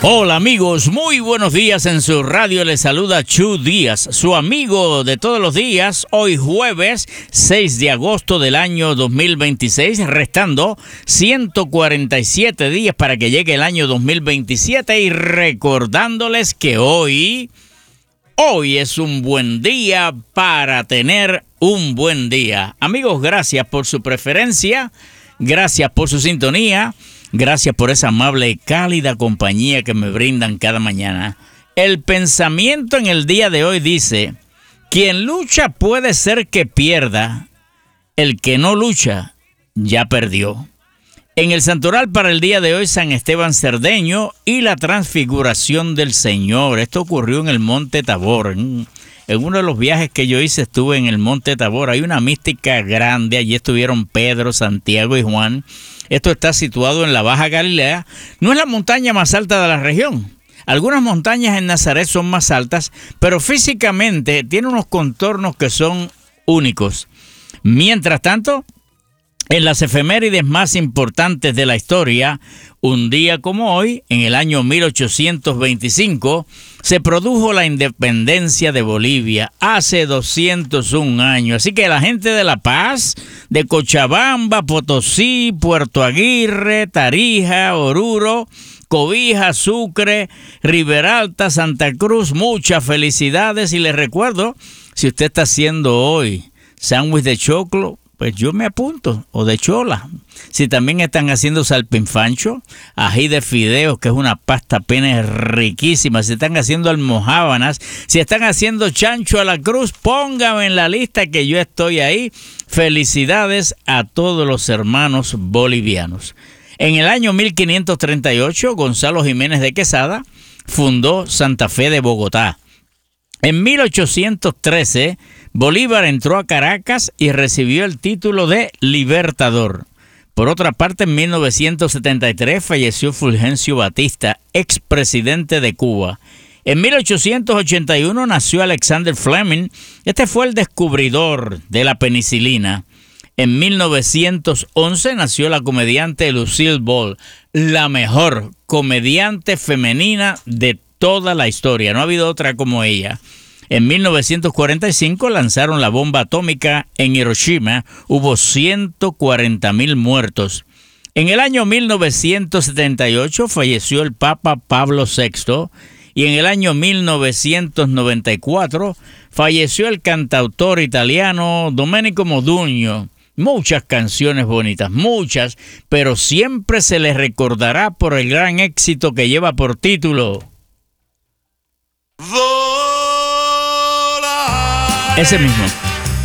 Hola amigos, muy buenos días. En su radio les saluda Chu Díaz, su amigo de todos los días. Hoy jueves 6 de agosto del año 2026, restando 147 días para que llegue el año 2027 y recordándoles que hoy es un buen día para tener un buen día. Amigos, gracias por su preferencia, gracias por su sintonía. Gracias por esa amable y cálida compañía que me brindan cada mañana. El pensamiento en el día de hoy dice: quien lucha puede ser que pierda, el que no lucha ya perdió. En el santoral para el día de hoy, San Esteban Cerdeño y la transfiguración del Señor. Esto ocurrió en el Monte Tabor. En uno de los viajes que yo hice estuve en el Monte Tabor. Hay una mística grande. Allí estuvieron Pedro, Santiago y Juan. Esto está situado en la Baja Galilea. No es la montaña más alta de la región. Algunas montañas en Nazaret son más altas, pero físicamente tiene unos contornos que son únicos. Mientras tanto, en las efemérides más importantes de la historia, un día como hoy, en el año 1825, se produjo la independencia de Bolivia, hace 201 años. Así que la gente de La Paz, de Cochabamba, Potosí, Puerto Aguirre, Tarija, Oruro, Cobija, Sucre, Riberalta, Santa Cruz, muchas felicidades. Y les recuerdo, si usted está haciendo hoy sándwich de choclo, pues yo me apunto, o de chola. Si también están haciendo salpinfancho, ají de fideos, que es una pasta pene riquísima. Si están haciendo almojábanas, si están haciendo chancho a la cruz, póngame en la lista que yo estoy ahí. Felicidades a todos los hermanos bolivianos. En el año 1538, Gonzalo Jiménez de Quesada fundó Santa Fe de Bogotá. En 1813, Bolívar entró a Caracas y recibió el título de Libertador. Por otra parte, en 1973 falleció Fulgencio Batista, expresidente de Cuba. En 1881 nació Alexander Fleming. Este fue el descubridor de la penicilina. En 1911 nació la comediante Lucille Ball, la mejor comediante femenina de toda la historia. No ha habido otra como ella. En 1945 lanzaron la bomba atómica en Hiroshima. Hubo 140,000 muertos. En el año 1978 falleció el Papa Pablo VI. Y en el año 1994 falleció el cantautor italiano Domenico Modugno. Muchas canciones bonitas, muchas, pero siempre se les recordará por el gran éxito que lleva por título ese mismo.